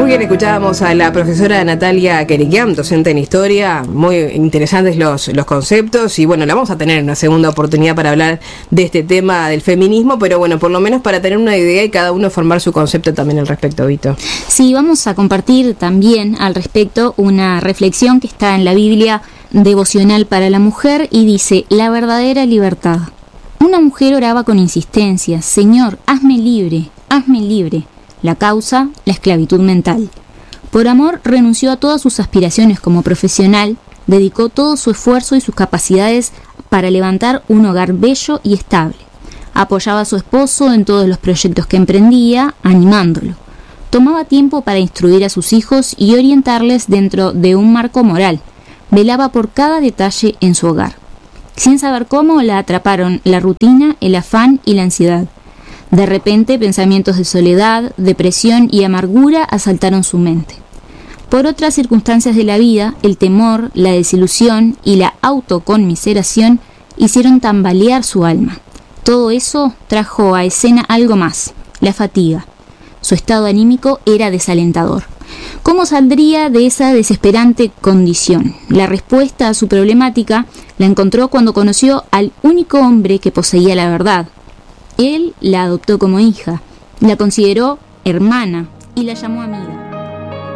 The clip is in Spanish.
bien, escuchábamos a la profesora Natalia Queriquian, docente en historia. Muy interesantes los conceptos y bueno, la vamos a tener una segunda oportunidad para hablar de este tema del feminismo, pero bueno, por lo menos para tener una idea y cada uno formar su concepto también al respecto, Vito. Sí, vamos a compartir también al respecto una reflexión que está en la Biblia devocional para la mujer y dice: la verdadera libertad. Una mujer oraba con insistencia: Señor, hazme libre, hazme libre. La causa, la esclavitud mental. Por amor renunció a todas sus aspiraciones como profesional, dedicó todo su esfuerzo y sus capacidades para levantar un hogar bello y estable. Apoyaba a su esposo en todos los proyectos que emprendía, animándolo. Tomaba tiempo para instruir a sus hijos y orientarles dentro de un marco moral. Velaba por cada detalle en su hogar. Sin saber cómo, la atraparon la rutina, el afán y la ansiedad. De repente, pensamientos de soledad, depresión y amargura asaltaron su mente. Por otras circunstancias de la vida, el temor, la desilusión y la autoconmiseración hicieron tambalear su alma. Todo eso trajo a escena algo más: la fatiga. Su estado anímico era desalentador. ¿Cómo saldría de esa desesperante condición? La respuesta a su problemática la encontró cuando conoció al único hombre que poseía la verdad. Él la adoptó como hija, la consideró hermana y la llamó amiga.